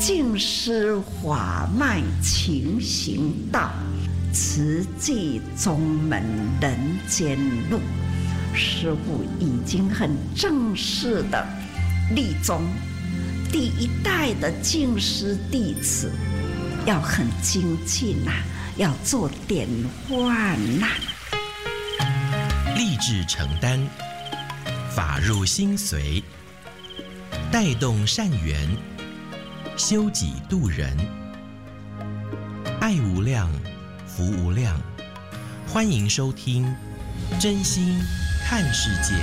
尽施法脉勤行道，慈济宗门人间路。师父已经很正式的立宗，第一代的净师弟子要很精进要做典范立志承担，法入心随，带动善缘，修己度人，爱无量，福无量。欢迎收听真心看世界。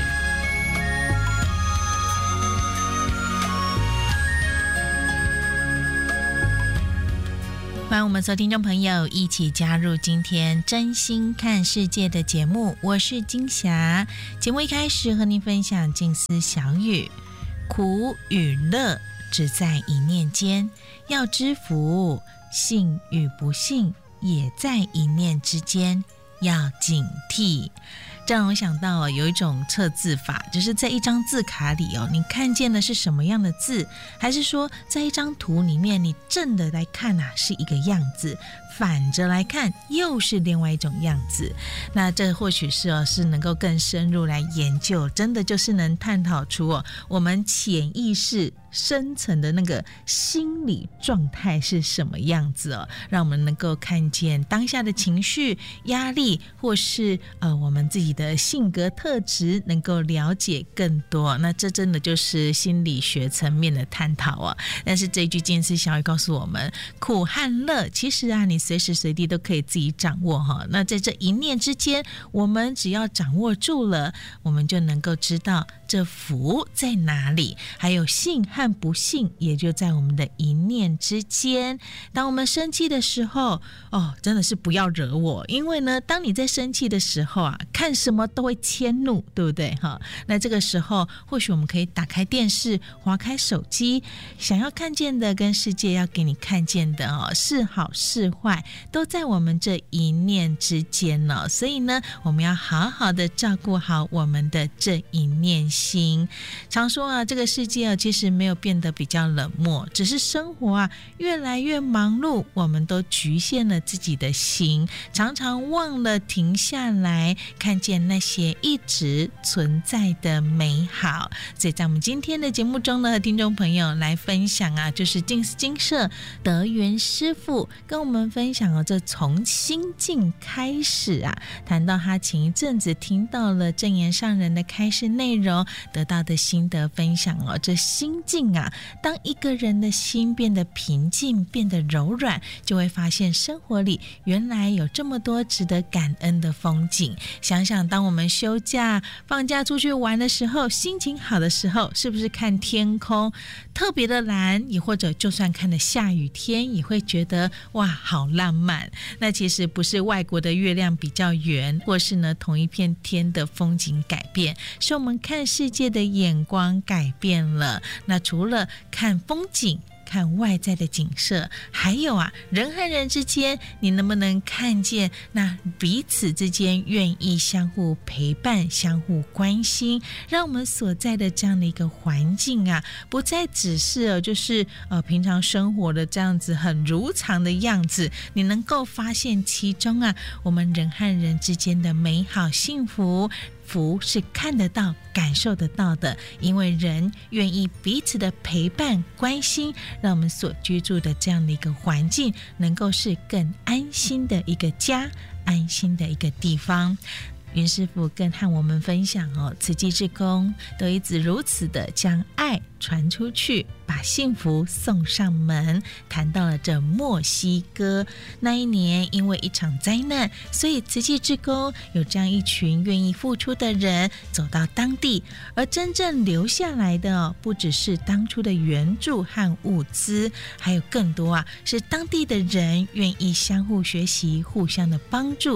欢迎我们所有听众朋友一起加入今天真心看世界的节目，我是金霞。节目一开始和您分享静思小语：苦与乐只在一念间，要知福，信与不信也在一念之间，要警惕。这让我想到有一种测字法，就是在一张字卡里你看见的是什么样的字，还是说在一张图里面你正的来看是一个样子，反着来看又是另外一种样子。那这或许是能够更深入来研究，真的就是能探讨出我们潜意识深层的那个心理状态是什么样子让我们能够看见当下的情绪、压力，或是我们自己的性格特质，能够了解更多。那这真的就是心理学层面的探讨但是这一句静思小语告诉我们，苦和乐其实你随时随地都可以自己掌握那在这一念之间，我们只要掌握住了，我们就能够知道这福在哪里，还有信和不信也就在我们的一念之间。当我们生气的时候真的是不要惹我，因为呢当你在生气的时候看什么都会迁怒，对不对那这个时候或许我们可以打开电视，滑开手机，想要看见的跟世界要给你看见的是好是坏都在我们这一念之间所以呢我们要好好的照顾好我们的这一念心。常说这个世界其实没有变得比较冷漠，只是生活越来越忙碌，我们都局限了自己的心，常常忘了停下来看见那些一直存在的美好。所以在我们今天的节目中呢，和听众朋友来分享就是静思精舍德源师父跟我们分享这从心境开始谈到他前一阵子听到了证严上人的开示内容，得到的心得分享这心境当一个人的心变得平静，变得柔软，就会发现生活里原来有这么多值得感恩的风景。想想当我们休假放假出去玩的时候，心情好的时候，是不是看天空特别的蓝，也或者就算看了下雨天也会觉得哇好浪漫。那其实不是外国的月亮比较圆，或是呢同一片天的风景改变，是我们看世界的眼光改变了。那除了看风景，看外在的景色，还有人和人之间，你能不能看见那彼此之间愿意相互陪伴、相互关心，让我们所在的这样的一个环境不再只是就是平常生活的这样子很如常的样子，你能够发现其中我们人和人之间的美好幸福。福是看得到感受得到的，因为人愿意彼此的陪伴关心，让我们所居住的这样的一个环境能够是更安心的一个家，安心的一个地方。云师父更和我们分享慈济志工都一直如此的将爱传出去，把幸福送上门。谈到了这墨西哥那一年，因为一场灾难，所以慈济志工有这样一群愿意付出的人走到当地，而真正留下来的不只是当初的援助和物资，还有更多是当地的人愿意相互学习，互相的帮助，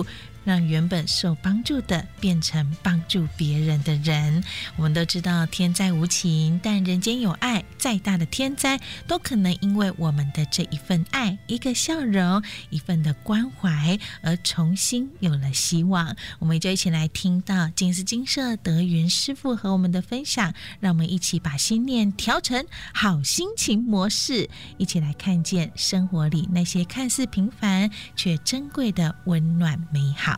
让原本受帮助的变成帮助别人的人。我们都知道天灾无情，但人间有爱，再大的天灾都可能因为我们的这一份爱，一个笑容，一份的关怀而重新有了希望。我们就一起来听到金丝金舍德云师父和我们的分享，让我们一起把心念调成好心情模式，一起来看见生活里那些看似平凡却珍贵的温暖美好。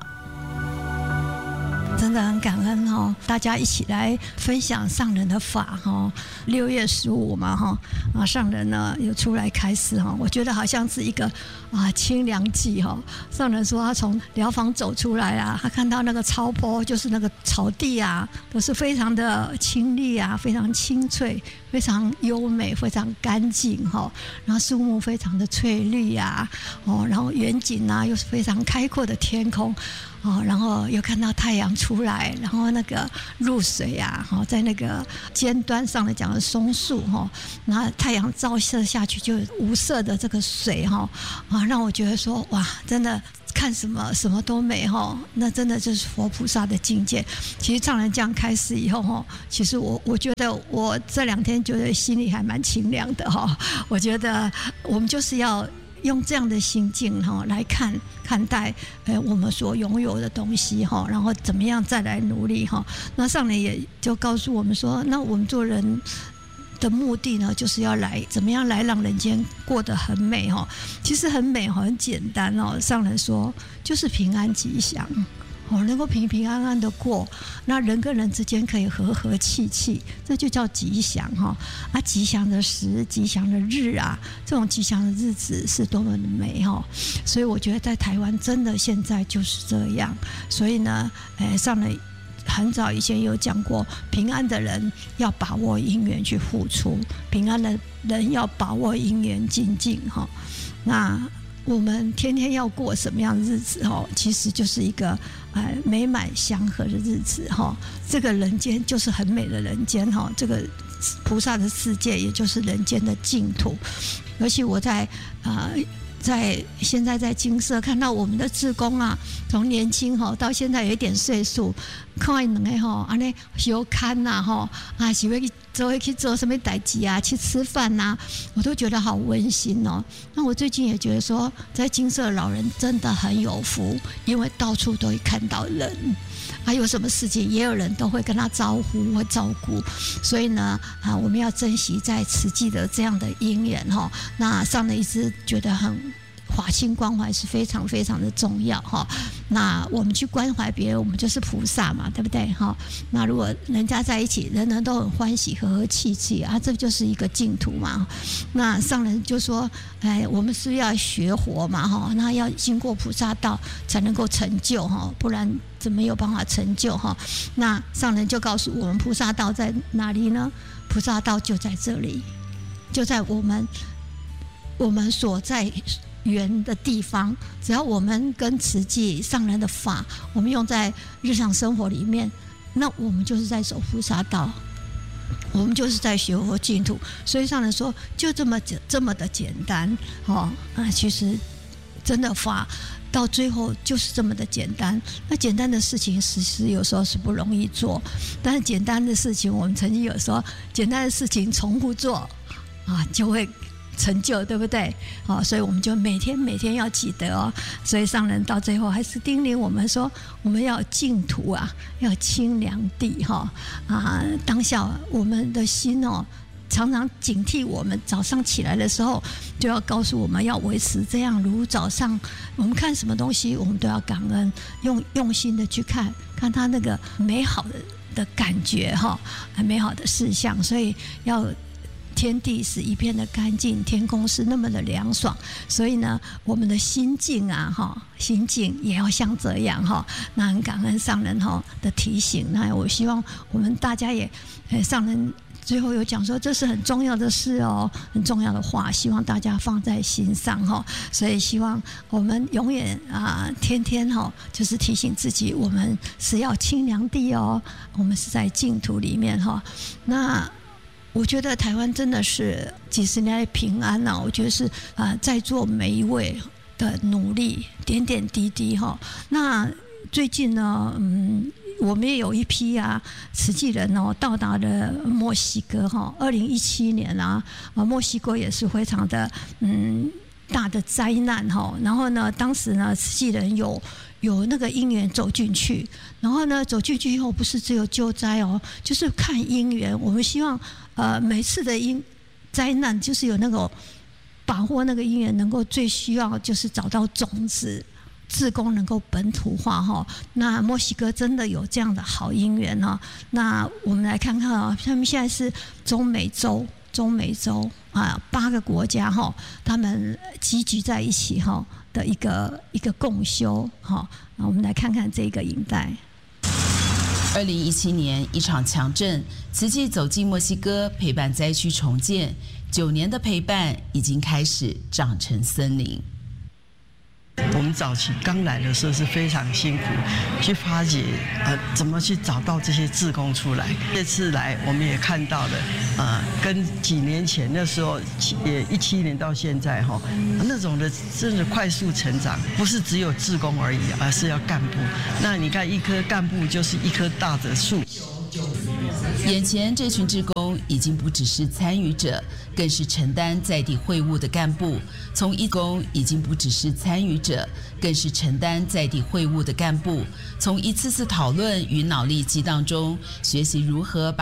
真的很感恩哦，大家一起来分享上人的法哈。6月15嘛哈，上人呢又出来开示哈，我觉得好像是一个清凉剂哈。上人说他从疗房走出来啊，他看到那个草坡，就是那个草地啊，都是非常的清丽啊，非常清脆，非常优美，非常干净哈。然后树木非常的翠绿啊，然后远景啊又是非常开阔的天空。然后又看到太阳出来，然后那个露水啊，在那个尖端上来讲的松树然后太阳照射下去就无色的这个水让我觉得说哇，真的看什么都美那真的就是佛菩萨的境界。其实上人这样开始以后其实我觉得我这2天觉得心里还蛮清凉的我觉得我们就是要用这样的心境来看待我们所拥有的东西然后怎么样再来努力那上人也就告诉我们说，那我们做人的目的呢，就是要来怎么样来让人间过得很美其实很美很简单上人说就是平安吉祥能够平平安安的过，那人跟人之间可以和和气气，这就叫吉祥吉祥的时，吉祥的日啊，这种吉祥的日子是多么的美所以我觉得在台湾真的现在就是这样。所以呢上人很早以前有讲过，平安的人要把握因缘去付出，平安的人要把握因缘精进那我们天天要过什么样的日子其实就是一个美满祥和的日子这个人间就是很美的人间这个菩萨的世界也就是人间的净土。尤其我现在在金舍看到我们的志工啊，从年轻到现在有一点岁数，看他们安尼相看呐是要去做什么代志啊，去吃饭呐我都觉得好温馨哦。那我最近也觉得说，在金舍老人真的很有福，因为到处都会看到人有什么事情也有人都会跟他招呼或照顾，所以呢我们要珍惜在慈济的这样的因缘那上人一直觉得很法心关怀是非常非常的重要那我们去关怀别人，我们就是菩萨嘛，对不对那如果人家在一起，人人都很欢喜，和和气气这就是一个净土嘛。那上人就说我们是要学活嘛那要经过菩萨道才能够成就不然怎么有办法成就那上人就告诉我们，菩萨道在哪里呢？菩萨道就在这里，就在我们所在缘的地方。只要我们跟慈济上人的法我们用在日常生活里面，那我们就是在走菩萨道，我们就是在学佛净土。所以上人说就这么的简单其实真的法到最后就是这么的简单。那简单的事情其实有时候是不容易做，但是简单的事情我们曾经有说，简单的事情重复做就会成就，对不对所以我们就每天要记得所以上人到最后还是叮咛我们说，我们要净土要清凉地当下我们的心常常警惕我们，早上起来的时候就要告诉我们要维持这样，如早上我们看什么东西我们都要感恩，用心的去看它那个美好的感觉美好的事项。所以要天地是一片的干净，天空是那么的凉爽，所以呢我们的心境心境也要像这样那很感恩上人的提醒。那我希望我们大家也上人最后有讲说这是很重要的事很重要的话，希望大家放在心上所以希望我们永远天天就是提醒自己，我们是要清凉地我们是在净土里面那我觉得台湾真的是几十年来平安我觉得是在座每一位的努力点点滴滴那最近呢，我们也有一批慈济人到达了墨西哥2017年墨西哥也是非常的大的灾难然后呢，当时呢慈济人有那个因缘走进去，然后呢走进去以后不是只有救灾就是看因缘。我们希望每次的灾难就是有那个把握那个因缘，能够最需要就是找到种子。志工能够本土化那墨西哥真的有这样的好因缘那我们来看看他们现在是中美洲8个国家他们集聚在一起的一个共修那我们来看看这个影带。 2017年一场强震，慈济走进墨西哥陪伴灾区重建，9年的陪伴已经开始长成森林。 我们早期刚来的时候是非常辛苦，去发掘怎么去找到这些志工出来。这次来我们也看到了跟几年前那时候也17年到现在那种的真的快速成长，不是只有志工而已，而是要干部。那你看一棵干部就是一棵大的树。 眼前这群志工已经不只是参与者，更是承担在地会务的干部。从义工已经不只是参与者，更是承担在地会务的干部。从一次次讨论与脑力激荡中，学习如何把